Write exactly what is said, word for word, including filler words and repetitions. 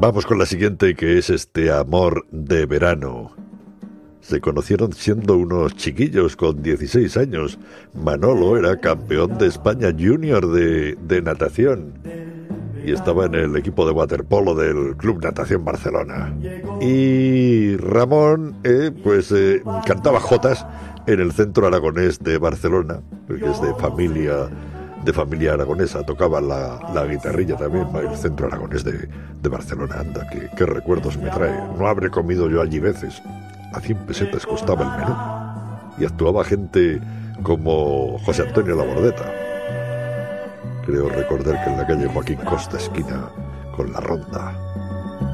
Vamos con la siguiente, que es este Amor de Verano. Se conocieron siendo unos chiquillos con dieciséis años. Manolo era campeón de España junior de, de natación y estaba en el equipo de waterpolo del Club Natación Barcelona. Y Ramón, eh, pues eh, cantaba jotas en el Centro Aragonés de Barcelona, que es de familia de familia aragonesa. Tocaba la, la guitarrilla también, el Centro Aragonés de, de Barcelona. Anda, qué, qué recuerdos me trae. No habré comido yo allí veces. A cien pesetas costaba el menú. Y actuaba gente como José Antonio Labordeta. Creo recordar que en la calle Joaquín Costa, esquina con La Ronda.